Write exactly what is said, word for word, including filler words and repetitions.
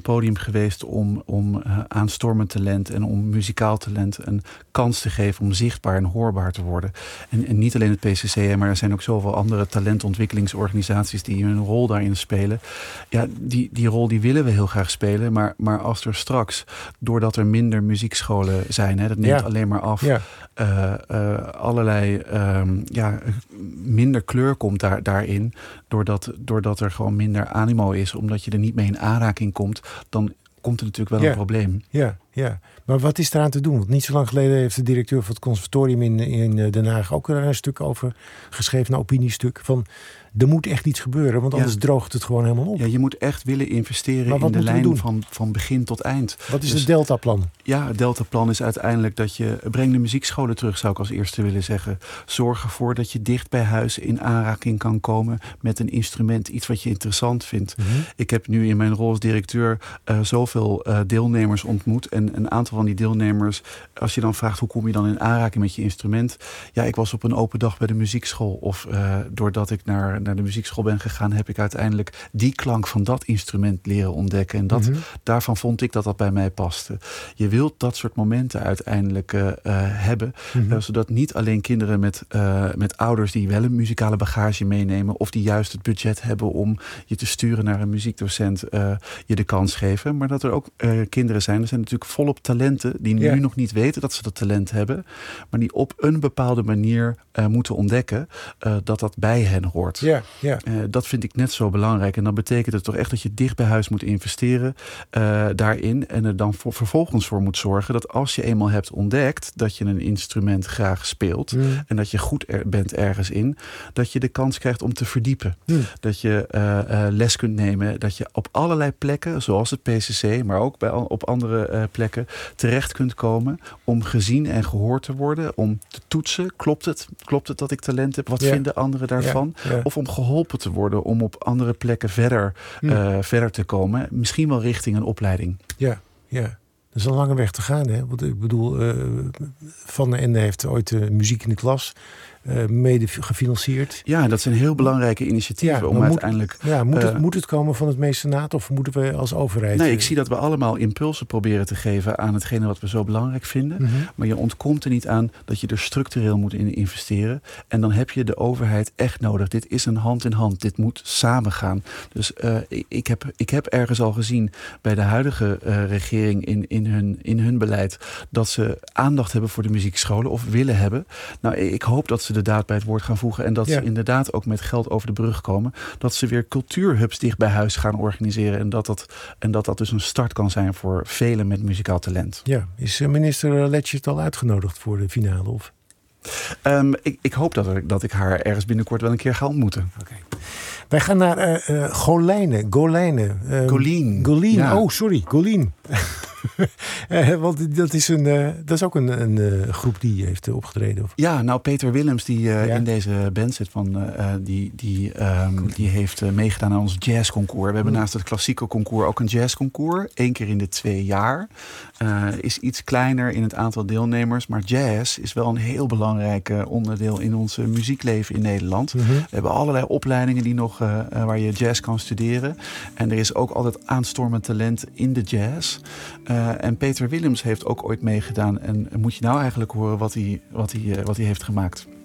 podium geweest om, om uh, aanstormend talent en om muzikaal talent een kans te geven om zichtbaar en hoorbaar te worden. En, en niet alleen het P C C, maar er zijn ook zoveel andere talentontwikkelingsorganisaties die een rol daarin spelen. Ja, die, die rol die willen we heel graag spelen, maar, maar als er straks, doordat er minder muziekscholen zijn, hè, dat neemt ja. alleen maar af, ja. uh, uh, allerlei um, ja, minder kleur komt daar, daarin, doordat, doordat er gewoon minder animo is, omdat je er niet mee in aanraking komt, dan komt er natuurlijk wel ja. een probleem. Ja, ja. Maar wat is eraan te doen? Want niet zo lang geleden heeft de directeur van het conservatorium in, in Den Haag ook daar een stuk over geschreven, een opiniestuk van er moet echt iets gebeuren, want anders ja. droogt het gewoon helemaal op. Ja, je moet echt willen investeren in de lijn van, van begin tot eind. Wat is dus, het Deltaplan? Ja, het Deltaplan is uiteindelijk dat je, breng de muziekscholen terug, zou ik als eerste willen zeggen. Zorg ervoor dat je dicht bij huis in aanraking kan komen met een instrument, iets wat je interessant vindt. Mm-hmm. Ik heb nu in mijn rol als directeur uh, zoveel uh, deelnemers ontmoet en een aantal van die deelnemers, als je dan vraagt hoe kom je dan in aanraking met je instrument? Ja, ik was op een open dag bij de muziekschool of uh, doordat ik naar naar de muziekschool ben gegaan, heb ik uiteindelijk die klank van dat instrument leren ontdekken. En dat, mm-hmm. daarvan vond ik dat dat bij mij paste. Je wilt dat soort momenten uiteindelijk uh, uh, hebben, mm-hmm. uh, zodat niet alleen kinderen met, uh, met ouders die wel een muzikale bagage meenemen of die juist het budget hebben om je te sturen naar een muziekdocent, uh, je de kans geven, maar dat er ook uh, kinderen zijn. Er zijn natuurlijk volop talenten die nu yeah. nog niet weten dat ze dat talent hebben, maar die op een bepaalde manier uh, moeten ontdekken uh, dat dat bij hen hoort. Ja, ja. Uh, dat vind ik net zo belangrijk. En dan betekent het toch echt dat je dicht bij huis moet investeren uh, daarin. En er dan voor, vervolgens voor moet zorgen dat als je eenmaal hebt ontdekt dat je een instrument graag speelt. Mm. En dat je goed er, bent ergens in. Dat je de kans krijgt om te verdiepen. Mm. Dat je uh, uh, les kunt nemen. Dat je op allerlei plekken, zoals het P C C, maar ook bij, op andere uh, plekken, terecht kunt komen om gezien en gehoord te worden. Om te toetsen. Klopt het? Klopt het dat ik talent heb? Wat ja. vinden anderen daarvan? Ja. Ja. Of om geholpen te worden om op andere plekken verder, hm. uh, verder te komen. Misschien wel richting een opleiding. Ja, ja. Dat is een lange weg te gaan. Hè? Want ik bedoel, uh, Van den Ende heeft ooit uh, muziek in de klas uh, mede gefinancierd. Ja, dat zijn heel belangrijke initiatieven. Ja, om moet, uiteindelijk, ja, moet, het, uh, moet het komen van het mecenaat of moeten we als overheid? Nee, ik zie dat we allemaal impulsen proberen te geven aan hetgene wat we zo belangrijk vinden. Mm-hmm. Maar je ontkomt er niet aan dat je er structureel moet in investeren. En dan heb je de overheid echt nodig. Dit is een hand in hand. Dit moet samen gaan. Dus uh, ik, heb, ik heb ergens al gezien bij de huidige uh, regering in, in, hun, in hun beleid dat ze aandacht hebben voor de muziekscholen of willen hebben. Nou, ik hoop dat ze de daad bij het woord gaan voegen en dat ja. ze inderdaad ook met geld over de brug komen. Dat ze weer cultuurhubs dicht bij huis gaan organiseren en dat dat, en dat, dat dus een start kan zijn voor velen met muzikaal talent. Ja, is minister Letchert al uitgenodigd voor de finale? Of? Um, ik, ik hoop dat, er, dat ik haar ergens binnenkort wel een keer ga ontmoeten. Okay. Wij gaan naar uh, uh, Golijnen. Golijnen. Um, Golien. Golien. Ja. Oh, sorry. Golien. uh, want dat is, een, uh, dat is ook een, een uh, groep die heeft uh, opgetreden. Of? Ja, nou Peter Willems die uh, ja. in deze band zit, van, uh, die, die, um, die heeft uh, meegedaan aan ons jazzconcours. We hebben mm. naast het klassieke concours ook een jazzconcours. Eén keer in de twee jaar. Uh, is iets kleiner in het aantal deelnemers. Maar jazz is wel een heel belangrijk uh, onderdeel in ons uh, muziekleven in Nederland. Mm-hmm. We hebben allerlei opleidingen die nog, uh, uh, waar je jazz kan studeren. En er is ook altijd aanstormend talent in de jazz. Uh, en Peter Willems heeft ook ooit meegedaan. En moet je nou eigenlijk horen wat hij, wat hij, uh, wat hij heeft gemaakt.